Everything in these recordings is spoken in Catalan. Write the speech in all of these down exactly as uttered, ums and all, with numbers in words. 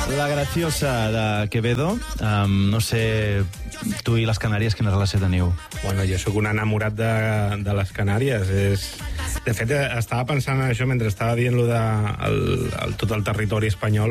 La Graciosa de Quevedo. Um, no sé, tu i les Canàries, quina relació teniu? Bueno, jo sóc un enamorat de, de les Canàries. És... De fet, estava pensant en això mentre estava dient-lo de el, el, tot el territori espanyol,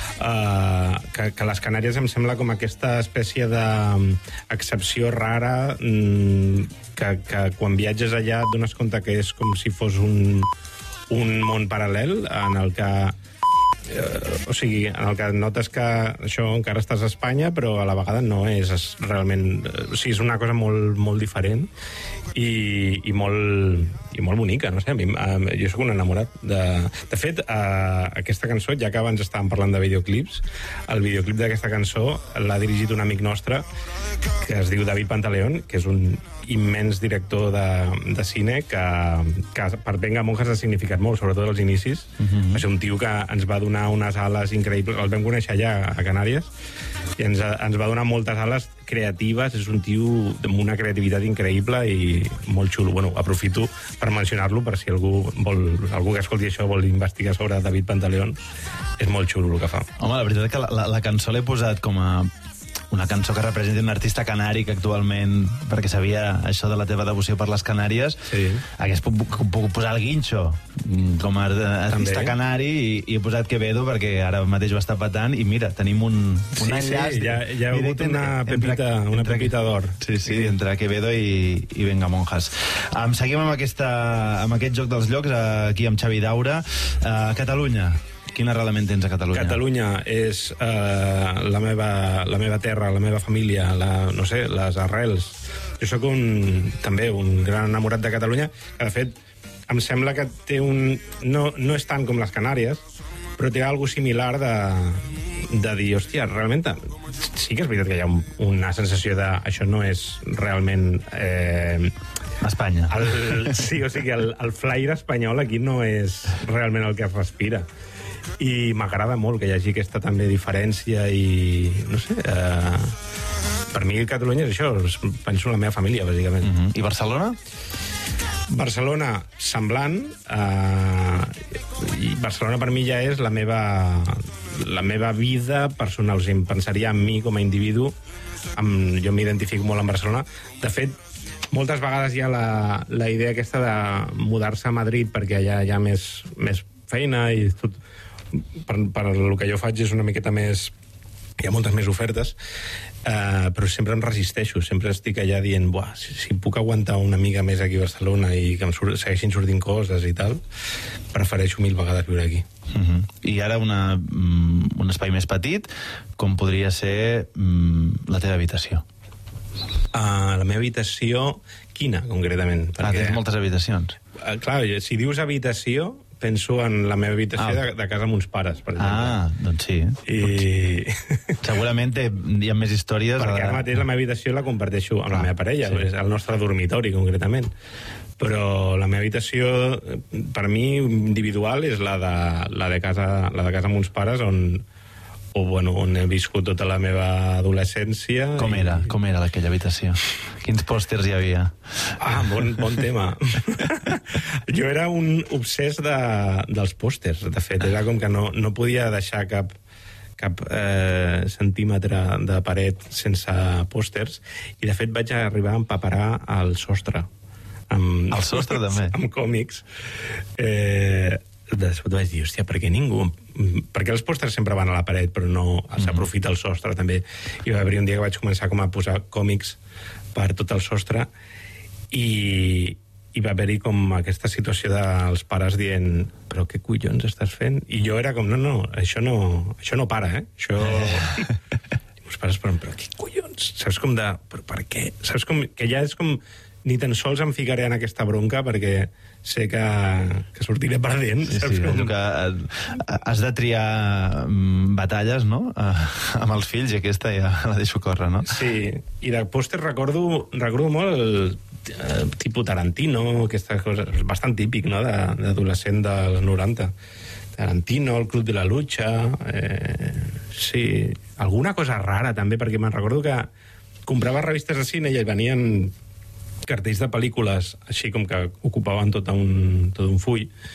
uh, que, que les Canàries em sembla com aquesta espècie d'excepció rara mm, que, que quan viatges allà et dones compte que és com si fos un, un món paral·lel en el que Uh, o sigui, en el que notes que això encara estàs a Espanya, però a la vegada no és, és realment... O sigui, és una cosa molt, molt diferent i, i, molt, i molt bonica, no sé, a mi, uh, jo sóc un enamorat de... De fet, uh, aquesta cançó, ja que abans estàvem parlant de videoclips, el videoclip d'aquesta cançó l'ha dirigit un amic nostre que es diu David Pantaleón, que és un immens director de, de cine que, que per Venga Monjas ha significat molt, sobretot als inicis. Mm-hmm. Va ser un tio que ens va donar unes ales increïbles, el vam conèixer allà a Canàries, i ens, ens va donar moltes ales creatives. És un tio amb una creativitat increïble i molt xulo. Bueno, aprofito per mencionar-lo per si algú vol, algú que escolti això vol investigar sobre David Pantaleón. És molt xulo el que fa. Home, la veritat és que la, la, la cançó l'he posat com a una cançó que representi un artista canari que actualment, perquè sabia això de la teva devoció per les Canàries, sí. Hagués puc, puc posar el Guincho com a artista També. canari i, i he posat Quevedo perquè ara mateix va estar patant i mira, tenim un, un sí, enllaç. Sí, ja, ja ha hagut una pepita, entre, una pepita d'or. Sí, sí, entre Quevedo i, i Venga Monjas. Um, seguim amb, aquesta, amb aquest joc dels llocs, aquí amb Xavi Daura. Uh, Catalunya. Quin arrelament tens a Catalunya? Catalunya és uh, la, meva, la meva terra, la meva família, la, no sé, les arrels. Jo sóc un, també un gran enamorat de Catalunya, que de fet em sembla que té un... No, no és tant com les Canàries, però té alguna similar de, de dir, hòstia, realment sí que és veritat que hi ha un, una sensació de això no és realment... Eh, Espanya. El, sí, o sigui, el, el flaire espanyol aquí no és realment el que es respira. I m'agrada molt que hi hagi aquesta també diferència i, no sé, eh, per mi Catalunya és això, penso en la meva família, bàsicament. Uh-huh. I Barcelona? Barcelona, semblant. Eh, i Barcelona per mi ja és la meva, la meva vida personal. O sigui, em pensaria en mi com a individu. Amb, jo m'identifico molt amb Barcelona. De fet, moltes vegades hi ha la, la idea aquesta de mudar-se a Madrid perquè allà hi ha més, més feina i tot... Per, per el que jo faig és una miqueta més... Hi ha moltes més ofertes, eh, però sempre em resisteixo. Sempre estic allà dient, buah, si, si puc aguantar una mica més aquí a Barcelona i que em sur segueixin sortint coses i tal, prefereixo mil vegades viure aquí. Uh-huh. I ara una, um, un espai més petit, com podria ser um, la teva habitació? Uh, la meva habitació, quina, concretament? Perquè... Ah, tens moltes habitacions. Uh, clar, si dius habitació... penso en la meva habitació ah. de, de casa amb uns pares, per exemple. Ah, doncs sí. I... Segurament té, hi ha més històries... Perquè ara mateix la meva habitació la comparteixo amb ah, la meva parella, sí. És el nostre dormitori, concretament. Però la meva habitació, per mi, individual, és la de, la de, casa, la de casa amb uns pares, on, o, bueno, on he viscut tota la meva adolescència. Com i... era? Com era aquella habitació? Quins pòsters hi havia? Ah, bon, bon tema. Jo era un obsès de, dels pòsters, de fet. Era com que no, no podia deixar cap, cap eh, centímetre de paret sense pòsters, i de fet vaig arribar a empaperar el sostre. Amb, el sostre, també? Amb còmics. Eh, després vaig dir, hòstia, per què ningú... Perquè els pòsters sempre van a la paret, però no s'aprofita el sostre, també. I va haver un dia que vaig començar com a posar còmics per tot el sostre, i, i va haver-hi com aquesta situació dels pares dient, però què collons estàs fent? I jo era com, no, no, això no, això no para, eh? Això... I meus pares, però, però què collons? Saps com de... Però per què? Saps com... Que ja és com... Ni tan sols em ficaré en aquesta bronca perquè sé que, que sortiré perdent. Sí, saps sí, com... que has de triar um, batalles, no?, uh, amb els fills, i aquesta ja la deixo córrer, no? Sí, i de pòster recordo, recordo molt el uh, tipus Tarantino, aquestes coses, bastant típic, no?, d'adolescent de, dels noranta. Tarantino, el Club de la Lucha, eh, sí, alguna cosa rara també, perquè me'n recordo que comprava revistes de cine i venien cartells de pel·lícules així com que ocupaven tot un, tot un full,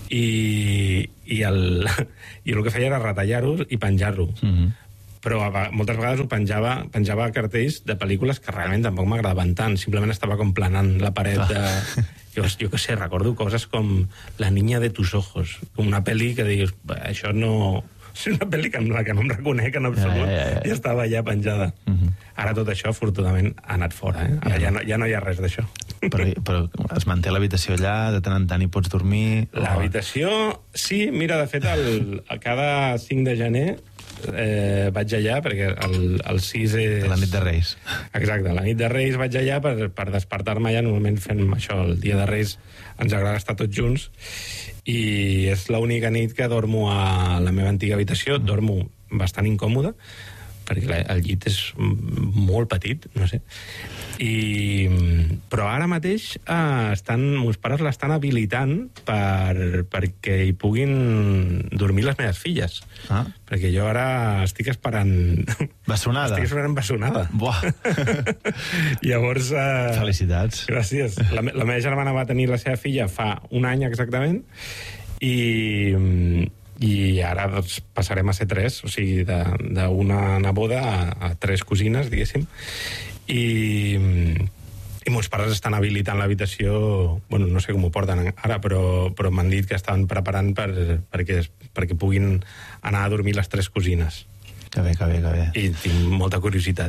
i, i, el, i el que feia era retallar-ho i penjar-lo. Mm-hmm. Però a, moltes vegades ho penjava, penjava cartells de pel·lícules que realment tampoc m'agradaven tant, simplement estava com planant la paret de... Jo, jo què sé, recordo coses com La niña de tus ojos, una pel·li que dius, això no... És una pel·li que, la que no em reconec en absolut, ja, ja, ja. I estava allà penjada. Uh-huh. Ara tot això, afortunadament, ha anat fora, eh? Ara ja, ja, no, ja no hi ha res d'això. Però, però es manté l'habitació allà, de tant en tant hi pots dormir? L'habitació, sí, mira, de fet, el, cada cinc de gener eh, vaig allà, perquè el, el sis és... La nit de Reis. Exacte, la nit de Reis vaig allà per, per despertar-me allà. Normalment fem això, el dia de Reis ens agrada estar tots junts, i és l'única nit que dormo a la meva antiga habitació. Dormo bastant incòmode, perquè el llit és molt petit, no sé. I, però ara mateix eh, estan, meus pares l'estan habilitant per, perquè hi puguin dormir les meves filles. Ah. Perquè jo ara estic esperant... Bessonada? Estic esperant bessonada. Buah! Llavors... Eh, Felicitats. Gràcies. La, la meva germana va tenir la seva filla fa un any exactament, i... i ara doncs, passarem a ser tres, o sigui, d'una neboda a, a tres cosines, diguéssim, i, i meus pares estan habilitant l'habitació, bueno, no sé com ho porten ara, però, però m'han dit que estaven preparant per, perquè, perquè puguin anar a dormir les tres cosines. Que bé, que bé, que bé. I tinc molta curiositat.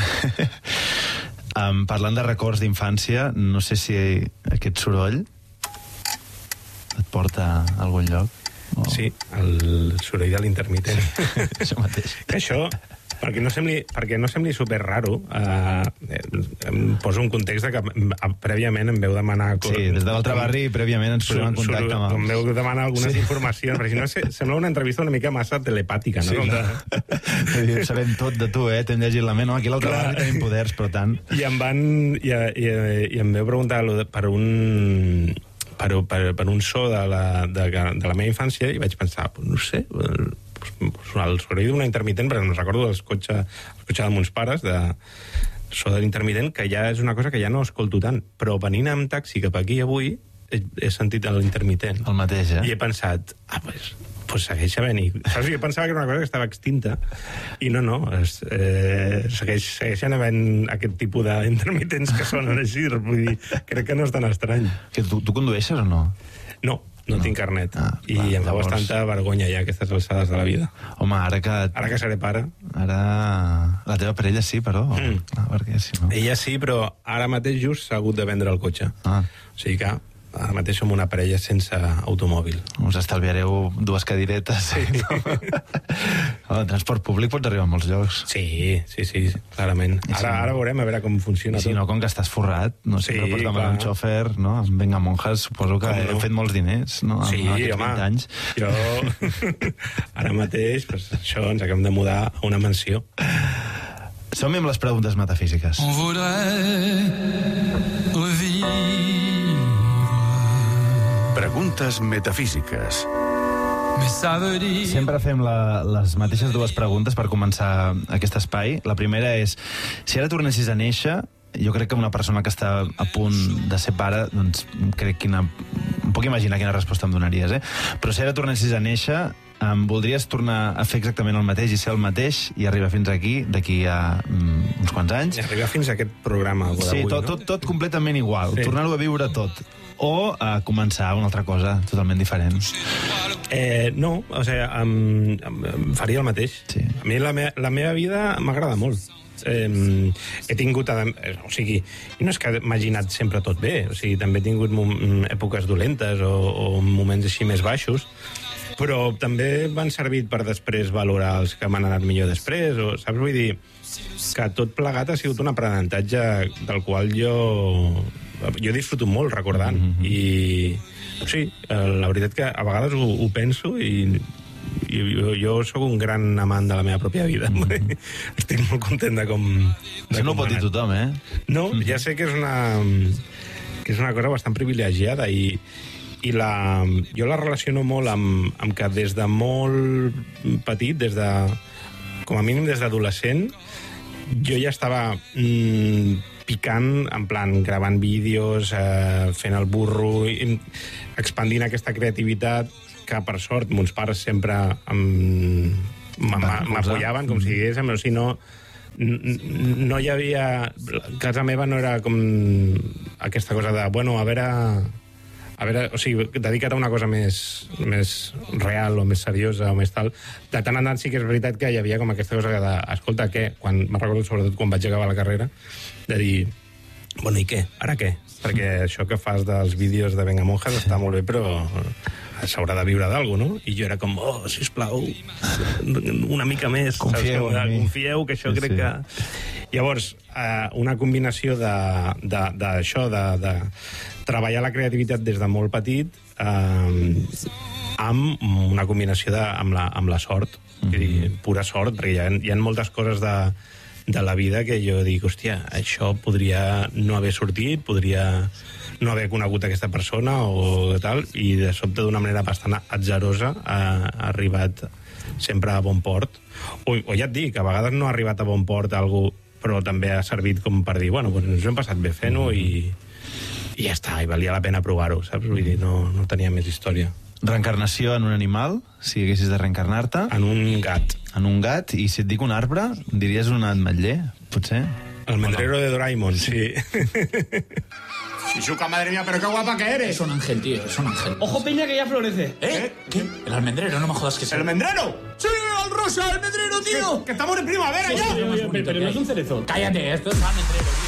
um, parlant de records d'infància, no sé si aquest soroll et porta a algun lloc. Oh. Sí, el soroll de l'intermitent. Això mateix. Que això, perquè no sembli, perquè no sembli super raro, eh, em poso un context de que prèviament em veu demanar... Sí, des de l'altre barri prèviament ens posem en contacte amb els... Em veu demanar algunes sí. informacions, perquè si no sembla una entrevista una mica massa telepàtica, no? Sí, de... Sabem tot de tu, eh? T'hem llegit la ment, no? Aquí a l'altre barri tenim poders, però tant... I em van... I, i, i em veu preguntar per un... Per, per, per un so de la, de, de la meva infància, i vaig pensar, no sé, el, el soroll d'una intermitent, perquè no recordo el cotxe, el cotxe de meus pares, de so de l'intermitent, que ja és una cosa que ja no escolto tant, però venint amb taxi cap aquí avui he, he sentit l'intermitent. El mateix, eh? I he pensat, ah, pues, pues segueix havent-hi. Saps? Jo pensava que era una cosa que estava extinta, i no, no, es, eh, segueix, segueixen havent aquest tipus d'intermitents que sonen així, vull dir, crec que no és tan estrany. Que tu, tu condueixes o no? No, no, no. tinc carnet. Ah, I clar, em fa llavors... bastanta vergonya ja aquestes alçades de la vida. Home, ara que... Ara que seré pare... Ara... La teva parella sí, però... Mm. Ah, perquè si no... Ella sí, però ara mateix just s'ha hagut de vendre el cotxe. Ah. O sigui que ara mateix som una parella sense automòbil. Us estalviareu dues cadiretes. Sí. No? El transport públic pots arribar a molts llocs. Sí, sí, sí, clarament. Sí, ara, ara veurem a veure com funciona tot. Si no, com que estàs forrat, no sé, sí, pots demanar un xòfer, no? Amb Venga Monjas, suposo que no? Heu fet molts diners, no? Sí, home, anys. Jo... ara mateix, pues, això, ens acabem de mudar a una mansió. Som-hi amb les preguntes metafísiques. On voudrait revivre. Preguntes metafísiques. Sempre fem la, les mateixes dues preguntes per començar aquest espai. La primera és, si ara tornessis a néixer, jo crec que una persona que està a punt de ser pare, doncs crec quina... Em puc imaginar quina resposta em donaries, eh? Però si ara tornessis a néixer, em voldries tornar a fer exactament el mateix i ser el mateix i arribar fins aquí, d'aquí a mm, uns quants anys? I arribar fins a aquest programa d'avui, sí, tot, no? tot, tot completament igual, sí. Tornar-ho a viure tot. O a començar una altra cosa totalment diferent? Eh, no, o sigui, em, em faria el mateix. Sí. A mi la, me, la meva vida m'agrada molt. Eh, he tingut, o sigui, no és que m'hagi anat sempre tot bé, o sigui, també he tingut èpoques dolentes o, o moments així més baixos, però també m'han servit per després valorar els que m'han anat millor després, o, saps? Vull dir que tot plegat ha sigut un aprenentatge del qual jo jo disfruto molt recordant, mm-hmm. i sí, la veritat que a vegades ho, ho penso i, i jo, jo sóc un gran amant de la meva pròpia vida. Mm-hmm. Estic molt content de com... Això no ho pot dir tothom, eh? No, mm-hmm. ja sé que és una que és una cosa bastant privilegiada i i la, jo la relaciono molt amb, amb que des de molt petit, des de, com a mínim des d'adolescent, jo ja estava mm, picant, en plan, gravant vídeos, eh, fent el burro, expandint aquesta creativitat que, per sort, mons pares sempre m'apoyaven, com si diguéssim, o si no, no hi havia... Casa meva no era com aquesta cosa de, bueno, a veure... A veure, o sigui, dedica't a una cosa més, més real o més seriosa o més tal. De tant en tant sí que és veritat que hi havia com aquesta cosa de, escolta, què? Quan, me'n recordo sobretot quan vaig acabar la carrera, de dir, bueno, i què? Ara què? Perquè això que fas dels vídeos de Venga Monjas està molt bé, però s'haurà de viure d'algú, no? I jo era com, oh, sisplau, una mica més. Confieu en mi. Confieu, que això sí, crec sí. que... Llavors, eh, una combinació d'això, de, de, de, de treballar la creativitat des de molt petit, eh, amb una combinació de, amb, la, amb la sort, mm-hmm. dir, pura sort, perquè hi ha, hi ha moltes coses de, de la vida que jo dic, hòstia, això podria no haver sortit, podria no haver conegut aquesta persona o tal, i de sobte d'una manera bastant atzarosa ha, ha arribat sempre a bon port. O, o ja et dic, a vegades no ha arribat a bon port algú, però també ha servit com per dir, bueno, doncs ens ho hem passat bé fent-ho i, i ja està, i valia la pena provar-ho, saps? Vull dir, no, no tenia més història. Reencarnació en un animal, si haguessis de reencarnar-te? En un gat. En un gat, i si et dic un arbre, diries un ametller, potser? El mendrero de Doraemon, sí. Shizuka, madre mía, pero qué guapa que eres. Es un ángel, tío, es un ángel. Ojo, Peña, que ya florece. ¿Eh? ¿Qué? El almendrero, no me jodas que sea. ¿El almendrero? ¡Sí, el rosa, el almendrero, tío! Que estamos en primavera Sí, ya. sí, sí, pero, pero no es un cerezo. Cállate, esto es almendrero.